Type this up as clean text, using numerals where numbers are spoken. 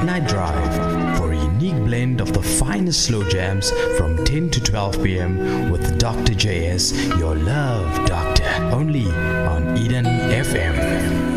Late Night Drive for a unique blend of the finest slow jams from 10 to 12 p.m. with Dr. JS, your love doctor, only